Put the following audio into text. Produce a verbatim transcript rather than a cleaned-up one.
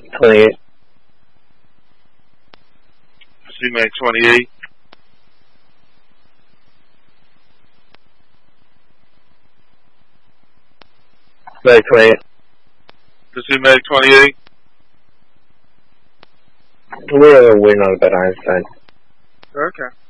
twenty-eight. C Mac twenty-eight. Mac twenty-eight. C Mac twenty-eight. We're waiting on about Einstein. Okay.